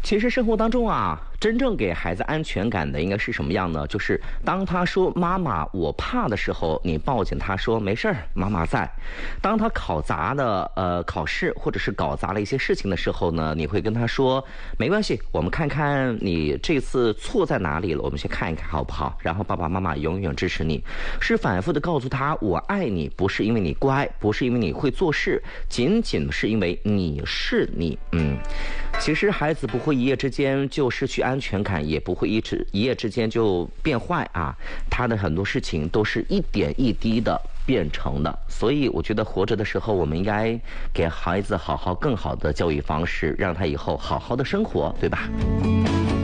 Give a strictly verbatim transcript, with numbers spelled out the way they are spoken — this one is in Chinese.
其实生活当中啊，真正给孩子安全感的应该是什么样呢？就是当他说妈妈我怕的时候，你抱紧他说没事儿，妈妈在。当他考砸的呃考试或者是搞砸了一些事情的时候呢，你会跟他说没关系，我们看看你这次错在哪里了，我们先看一看好不好？然后爸爸妈妈永远支持你，是反复的告诉他我爱你，不是因为你乖，不是因为你会做事，仅仅是因为你是你。嗯，其实孩子不会一夜之间就失去安全感，也不会一直一夜之间就变坏啊。他的很多事情都是一点一滴的变成的，所以我觉得活着的时候，我们应该给孩子好好更好的教育方式，让他以后好好的生活，对吧？